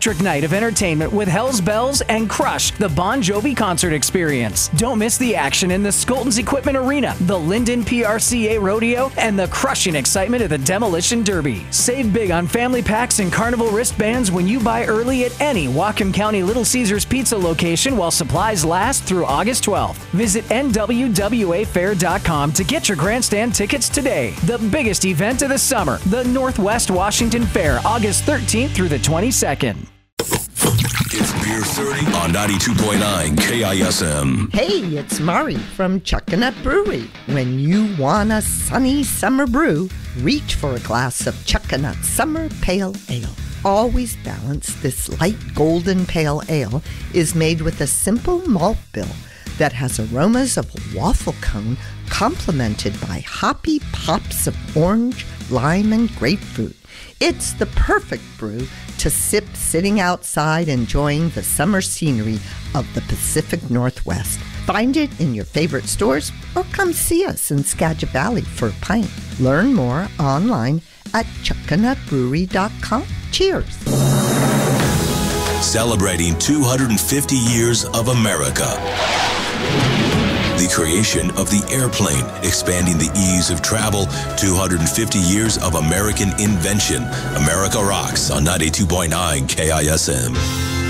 electric night of entertainment with Hell's Bells and Crush, the Bon Jovi concert experience. Don't miss the action in the Skoltons Equipment Arena, the Linden PRCA Rodeo, and the crushing excitement of the Demolition Derby. Save big on family packs and carnival wristbands when you buy early at any Whatcom County Little Caesars Pizza location while supplies last through August 12th. Visit NWWAfair.com to get your grandstand tickets today. The biggest event of the summer, the Northwest Washington Fair, August 13th through the 22nd. It's Beer 30 on 92.9 KISM. Hey, it's Mari from Chuckanut Brewery. When you want a sunny summer brew, reach for a glass of Chuckanut Summer Pale Ale. Always Balanced, this light golden pale ale is made with a simple malt bill that has aromas of waffle cone complemented by hoppy pops of orange, lime, and grapefruit. It's the perfect brew to sip sitting outside enjoying the summer scenery of the Pacific Northwest. Find it in your favorite stores or come see us in Skagit Valley for a pint. Learn more online at chuckanutbrewery.com. Cheers. Celebrating 250 years of America. The creation of the airplane, expanding the ease of travel, 250 years of American invention. America rocks on 92.9 KISM.